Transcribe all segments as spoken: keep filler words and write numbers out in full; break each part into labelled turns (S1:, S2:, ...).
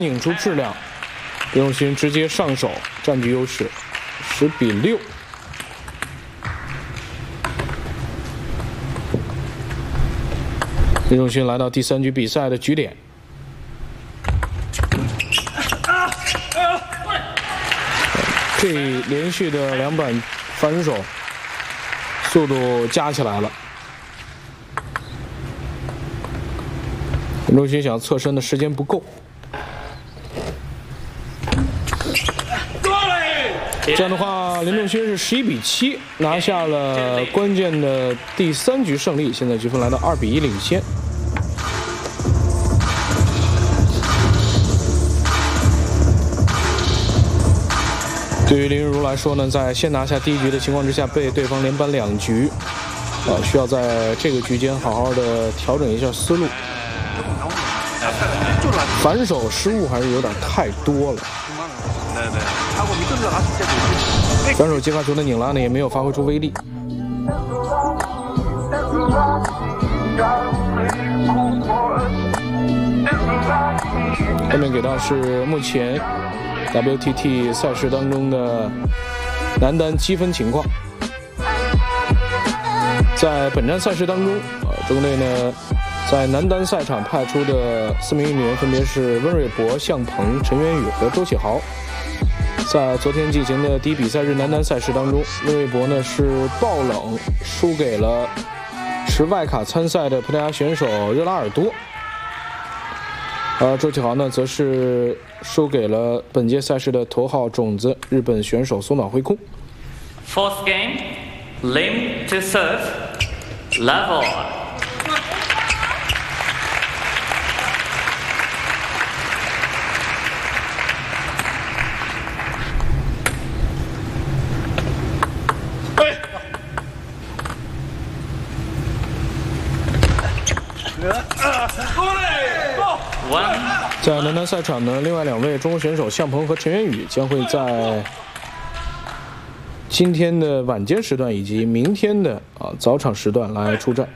S1: 拧出质量，林永勋直接上手，占据优势，十比六。林永勋来到第三局比赛的局点，这连续的两板反手，速度加起来了。林永勋想侧身的时间不够。 这样的话，林仲勋是十一比七拿下了关键的第三局胜利，现在局分来到二比一领先。对于林云如来说呢，在先拿下第一局的情况之下，被对方连扳两局，啊，需要在这个局间好好的调整一下思路。反手失误还是有点太多了。 反手接发球的拧拉呢，也没有发挥出威力。后面给到是目前 W T T 赛事当中的男单积分情况。在本站赛事当中，呃，中国队呢在男单赛场派出的四名运动员分别是温瑞博、向鹏、陈元宇和周启豪。 在昨天进行的第一比赛日男单赛事当中，温瑞博呢是爆冷输给了持外卡参赛的葡萄牙选手热拉尔多，而周启豪呢则是输给了本届赛事的头号种子日本选手松岛辉空。
S2: Fourth game, Lim to serve, level.
S1: 在男单赛场呢，另外两位中国选手向鹏和陈元宇将会在今天的晚间时段以及明天的啊早场时段来出战。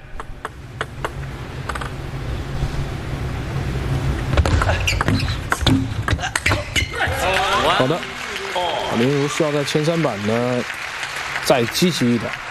S1: 好的，林如需要在前三板呢再积极一点。